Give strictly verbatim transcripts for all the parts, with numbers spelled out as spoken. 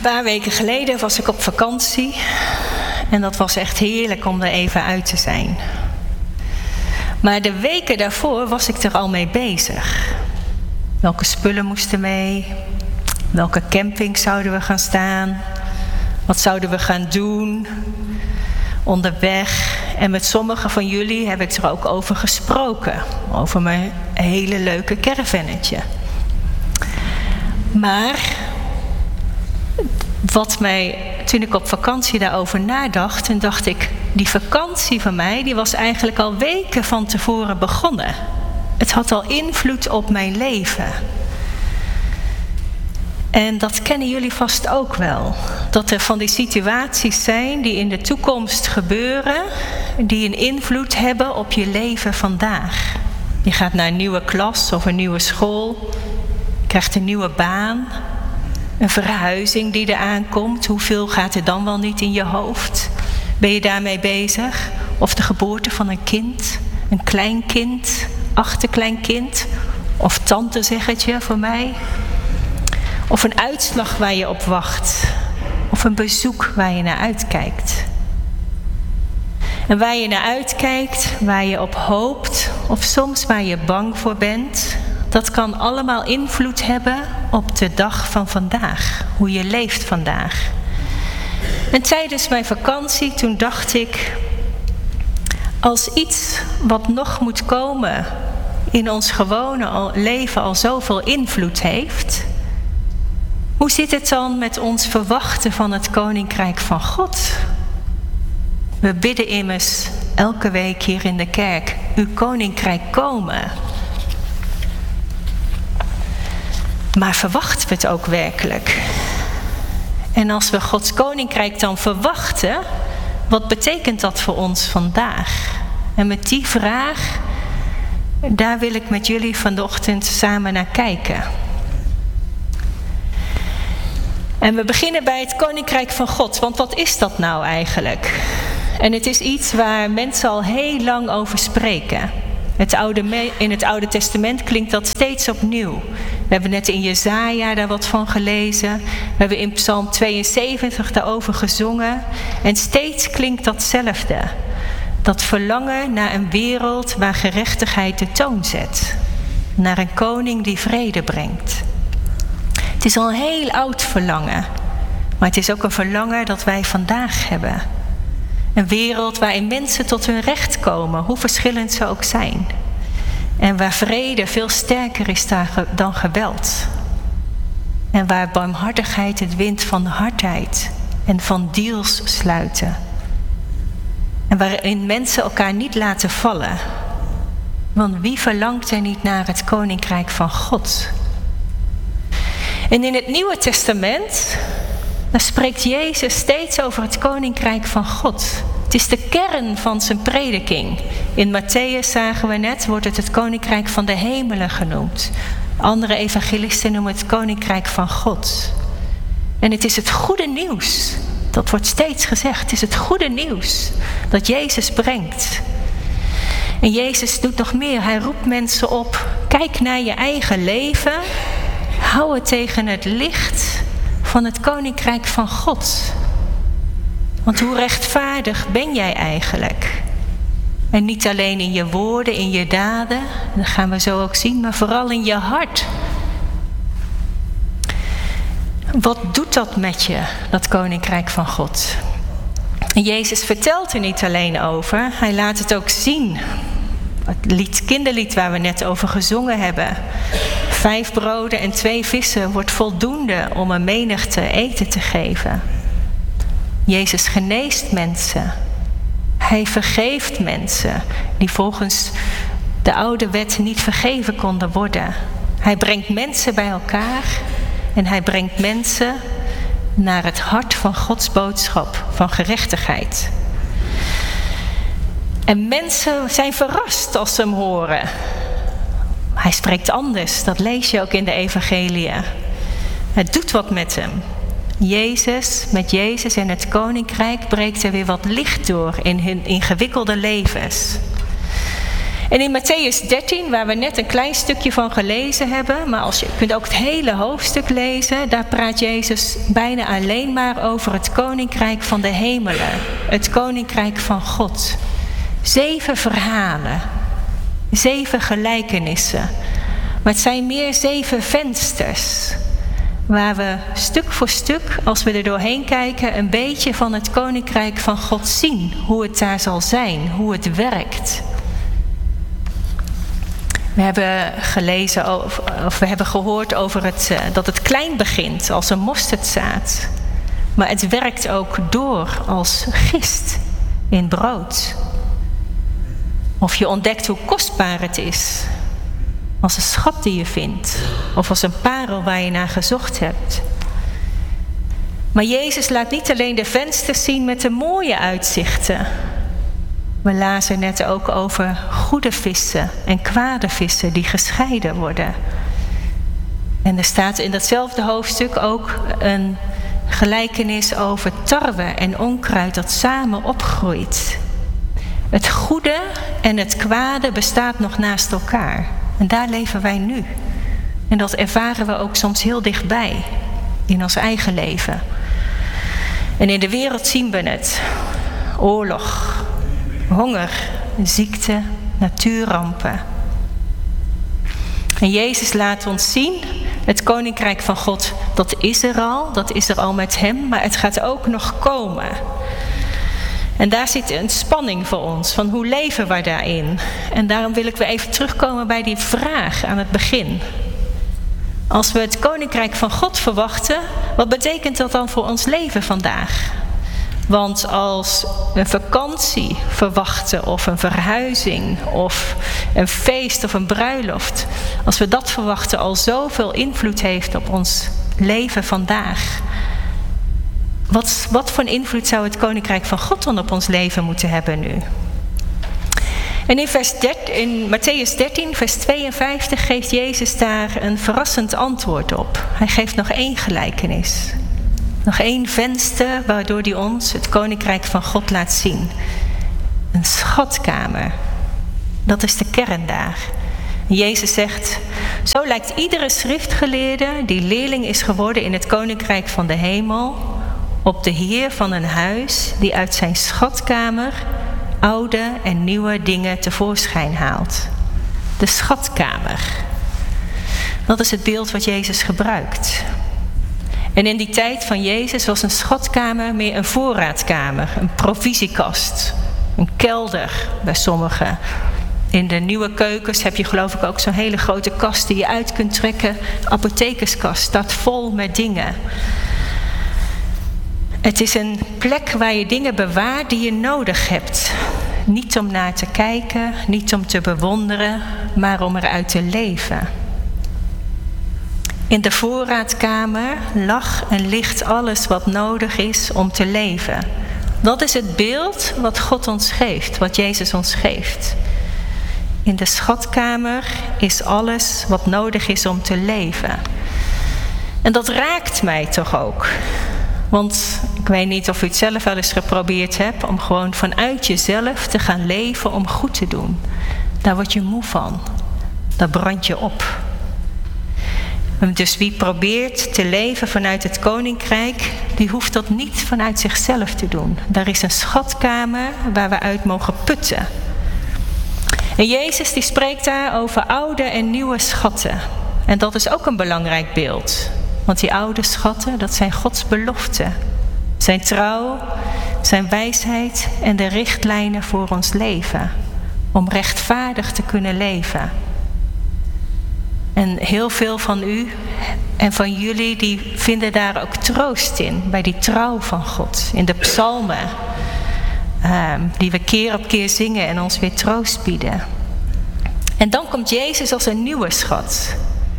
paar weken geleden was ik op vakantie. En dat was echt heerlijk om er even uit te zijn. Maar de weken daarvoor was ik er al mee bezig. Welke spullen moesten mee? Welke camping zouden we gaan staan? Wat zouden we gaan doen? Onderweg. En met sommigen van jullie heb ik er ook over gesproken. Over mijn hele leuke caravannetje. Maar wat mij, toen ik op vakantie daarover nadacht, en dacht ik, die vakantie van mij, die was eigenlijk al weken van tevoren begonnen. Het had al invloed op mijn leven. En dat kennen jullie vast ook wel. Dat er van die situaties zijn die in de toekomst gebeuren, die een invloed hebben op je leven vandaag. Je gaat naar een nieuwe klas of een nieuwe school, je krijgt een nieuwe baan, een verhuizing die er aankomt. Hoeveel gaat er dan wel niet in je hoofd? Ben je daarmee bezig? Of de geboorte van een kind, een kleinkind, achterkleinkind, of tante zeggetje voor mij. Of een uitslag waar je op wacht. Of een bezoek waar je naar uitkijkt. En waar je naar uitkijkt, waar je op hoopt, of soms waar je bang voor bent, dat kan allemaal invloed hebben op de dag van vandaag. Hoe je leeft vandaag. En tijdens mijn vakantie, toen dacht ik, als iets wat nog moet komen in ons gewone leven al zoveel invloed heeft, hoe zit het dan met ons verwachten van het Koninkrijk van God? We bidden immers elke week hier in de kerk, uw Koninkrijk komen. Maar verwachten we het ook werkelijk? En als we Gods Koninkrijk dan verwachten, wat betekent dat voor ons vandaag? En met die vraag, daar wil ik met jullie vanochtend samen naar kijken. En we beginnen bij het Koninkrijk van God. Want wat is dat nou eigenlijk? En het is iets waar mensen al heel lang over spreken. Het oude, in het Oude Testament klinkt dat steeds opnieuw. We hebben net in Jesaja daar wat van gelezen. We hebben in Psalm tweeënzeventig daarover gezongen. En steeds klinkt datzelfde. Dat verlangen naar een wereld waar gerechtigheid de toon zet. Naar een koning die vrede brengt. Het is al een heel oud verlangen. Maar het is ook een verlangen dat wij vandaag hebben. Een wereld waarin mensen tot hun recht komen, hoe verschillend ze ook zijn. En waar vrede veel sterker is dan geweld. En waar barmhartigheid het wint van hardheid en van deals sluiten. En waarin mensen elkaar niet laten vallen. Want wie verlangt er niet naar het Koninkrijk van God? En in het Nieuwe Testament, daar spreekt Jezus steeds over het Koninkrijk van God. Het is de kern van zijn prediking. In Matthäus zagen we net, wordt het het Koninkrijk van de hemelen genoemd. Andere evangelisten noemen het Koninkrijk van God. En het is het goede nieuws. Dat wordt steeds gezegd. Het is het goede nieuws dat Jezus brengt. En Jezus doet nog meer. Hij roept mensen op. Kijk naar je eigen leven. Hou het tegen het licht van het Koninkrijk van God. Want hoe rechtvaardig ben jij eigenlijk? En niet alleen in je woorden, in je daden. Dat gaan we zo ook zien. Maar vooral in je hart. Wat doet dat met je, dat Koninkrijk van God? En Jezus vertelt er niet alleen over. Hij laat het ook zien. Het lied, kinderlied waar we net over gezongen hebben. Vijf broden en twee vissen wordt voldoende om een menigte eten te geven. Jezus geneest mensen. Hij vergeeft mensen die volgens de oude wet niet vergeven konden worden. Hij brengt mensen bij elkaar en hij brengt mensen naar het hart van Gods boodschap van gerechtigheid. En mensen zijn verrast als ze hem horen. Hij spreekt anders, dat lees je ook in de evangeliën. Het doet wat met hem. Jezus, met Jezus en het Koninkrijk breekt er weer wat licht door in hun ingewikkelde levens. En in Mattheüs dertien, waar we net een klein stukje van gelezen hebben, maar als je, je kunt ook het hele hoofdstuk lezen, daar praat Jezus bijna alleen maar over het koninkrijk van de hemelen. Het koninkrijk van God. Zeven verhalen. Zeven gelijkenissen. Maar het zijn meer zeven vensters. Waar we stuk voor stuk, als we er doorheen kijken, een beetje van het koninkrijk van God zien. Hoe het daar zal zijn, hoe het werkt. We hebben gelezen over, of we hebben gehoord over het, uh, dat het klein begint als een mosterdzaad. Maar het werkt ook door als gist in brood. Of je ontdekt hoe kostbaar het is. Als een schat die je vindt. Of als een parel waar je naar gezocht hebt. Maar Jezus laat niet alleen de vensters zien met de mooie uitzichten. We lazen net ook over goede vissen en kwade vissen die gescheiden worden. En er staat in datzelfde hoofdstuk ook een gelijkenis over tarwe en onkruid dat samen opgroeit. Het goede en het kwade bestaat nog naast elkaar. En daar leven wij nu. En dat ervaren we ook soms heel dichtbij in ons eigen leven. En in de wereld zien we het. Oorlog, honger, ziekte, natuurrampen. En Jezus laat ons zien, het koninkrijk van God, dat is er al, dat is er al met hem, maar het gaat ook nog komen. En daar zit een spanning voor ons, van hoe leven we daarin? En daarom wil ik weer even terugkomen bij die vraag aan het begin. Als we het koninkrijk van God verwachten, wat betekent dat dan voor ons leven vandaag? Want als een vakantie verwachten of een verhuizing of een feest of een bruiloft, als we dat verwachten al zoveel invloed heeft op ons leven vandaag, wat, wat voor invloed zou het koninkrijk van God dan op ons leven moeten hebben nu? En in, vers dertien, in Mattheüs dertien, vers tweeënvijftig geeft Jezus daar een verrassend antwoord op. Hij geeft nog één gelijkenis. Nog één venster waardoor hij ons het koninkrijk van God laat zien. Een schatkamer. Dat is de kern daar. Jezus zegt, zo lijkt iedere schriftgeleerde die leerling is geworden in het koninkrijk van de hemel op de heer van een huis die uit zijn schatkamer oude en nieuwe dingen tevoorschijn haalt. De schatkamer. Dat is het beeld wat Jezus gebruikt. En in die tijd van Jezus was een schatkamer meer een voorraadkamer, een provisiekast, een kelder bij sommigen. In de nieuwe keukens heb je geloof ik ook zo'n hele grote kast die je uit kunt trekken. De apothekerskast staat vol met dingen. Het is een plek waar je dingen bewaart die je nodig hebt. Niet om naar te kijken, niet om te bewonderen, maar om eruit te leven. In de voorraadkamer lag en ligt alles wat nodig is om te leven. Dat is het beeld wat God ons geeft, wat Jezus ons geeft. In de schatkamer is alles wat nodig is om te leven. En dat raakt mij toch ook. Want ik weet niet of u het zelf wel eens geprobeerd hebt om gewoon vanuit jezelf te gaan leven om goed te doen. Daar word je moe van. Daar brand je op. Dus wie probeert te leven vanuit het koninkrijk, die hoeft dat niet vanuit zichzelf te doen. Daar is een schatkamer waar we uit mogen putten. En Jezus die spreekt daar over oude en nieuwe schatten. En dat is ook een belangrijk beeld. Want die oude schatten, dat zijn Gods beloften. Zijn trouw, zijn wijsheid en de richtlijnen voor ons leven. Om rechtvaardig te kunnen leven. En heel veel van u en van jullie die vinden daar ook troost in. Bij die trouw van God. In de psalmen. Um, die we keer op keer zingen en ons weer troost bieden. En dan komt Jezus als een nieuwe schat.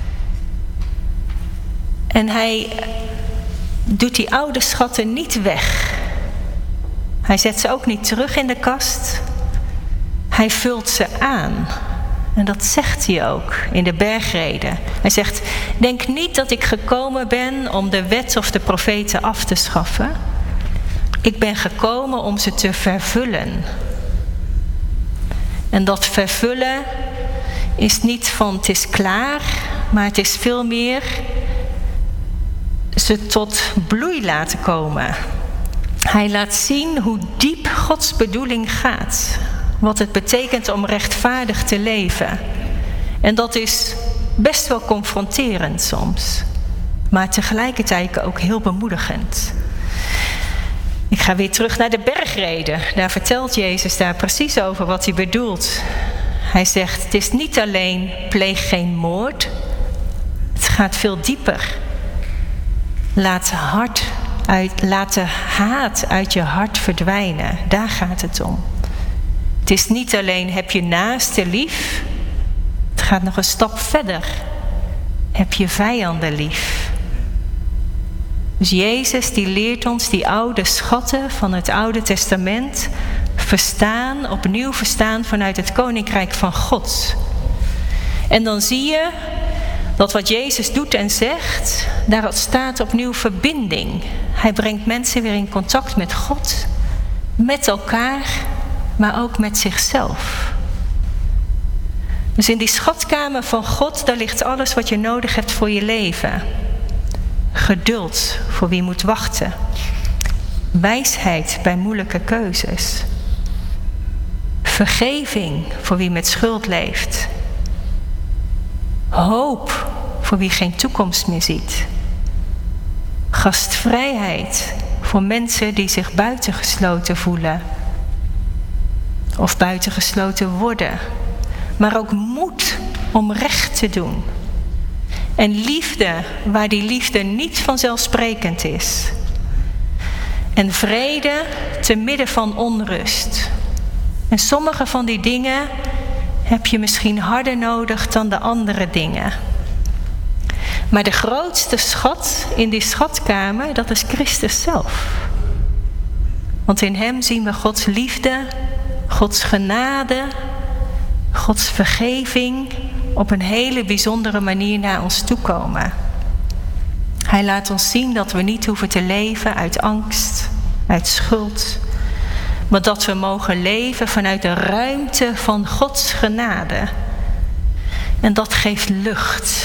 En hij doet die oude schatten niet weg. Hij zet ze ook niet terug in de kast. Hij vult ze aan. En dat zegt hij ook in de bergreden. Hij zegt, denk niet dat ik gekomen ben om de wet of de profeten af te schaffen. Ik ben gekomen om ze te vervullen. En dat vervullen is niet van het is klaar, maar het is veel meer ze tot bloei laten komen. Hij laat zien hoe diep Gods bedoeling gaat. Wat het betekent om rechtvaardig te leven. En dat is best wel confronterend soms. Maar tegelijkertijd ook heel bemoedigend. Ik ga weer terug naar de bergreden. Daar vertelt Jezus daar precies over wat hij bedoelt. Hij zegt, het is niet alleen pleeg geen moord. Het gaat veel dieper. Laat, hart uit, laat de haat uit je hart verdwijnen. Daar gaat het om. Het is niet alleen heb je naaste lief. Het gaat nog een stap verder. Heb je vijanden lief. Dus Jezus die leert ons die oude schatten van het Oude Testament verstaan, opnieuw verstaan vanuit het Koninkrijk van God. En dan zie je dat wat Jezus doet en zegt, daar staat opnieuw verbinding. Hij brengt mensen weer in contact met God, met elkaar, maar ook met zichzelf. Dus in die schatkamer van God, daar ligt alles wat je nodig hebt voor je leven. Geduld voor wie moet wachten. Wijsheid bij moeilijke keuzes. Vergeving voor wie met schuld leeft. Hoop voor wie geen toekomst meer ziet. Gastvrijheid voor mensen die zich buitengesloten voelen. Of buitengesloten worden. Maar ook moed om recht te doen. En liefde waar die liefde niet vanzelfsprekend is. En vrede te midden van onrust. En sommige van die dingen heb je misschien harder nodig dan de andere dingen. Maar de grootste schat in die schatkamer, dat is Christus zelf. Want in hem zien we Gods liefde, Gods genade, Gods vergeving op een hele bijzondere manier naar ons toekomen. Hij laat ons zien dat we niet hoeven te leven uit angst, uit schuld, maar dat we mogen leven vanuit de ruimte van Gods genade. En dat geeft lucht.